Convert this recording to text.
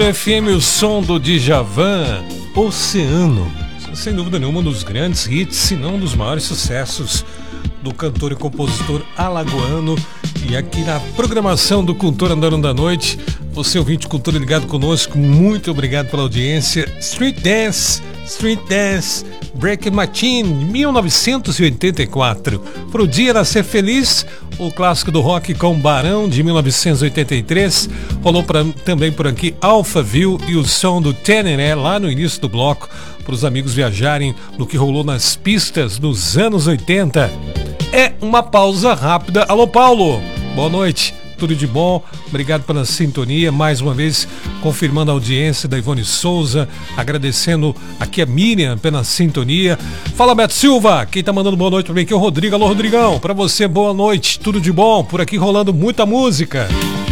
FM, o som do Djavan, Oceano. Sem dúvida nenhuma, um dos grandes hits, se não um dos maiores sucessos do cantor e compositor alagoano. E aqui na programação do Cultura Andando da Noite, você ouvinte Cultura ligado conosco, muito obrigado pela audiência. Street Dance, Break Machine, 1984. Pro Dia Nascer Feliz, o clássico do rock com Barão, de 1983. Rolou também por aqui Alphaville e o som do Teneré, lá no início do bloco, para os amigos viajarem no que rolou nas pistas nos anos 80. É uma pausa rápida. Alô, Paulo, boa noite. Tudo de bom, obrigado pela sintonia, mais uma vez confirmando a audiência da Ivone Souza, agradecendo aqui a Miriam pela sintonia. Fala, Beto Silva, quem tá mandando boa noite pra mim aqui é o Rodrigo. Alô, Rodrigão, pra você boa noite, tudo de bom, por aqui rolando muita música.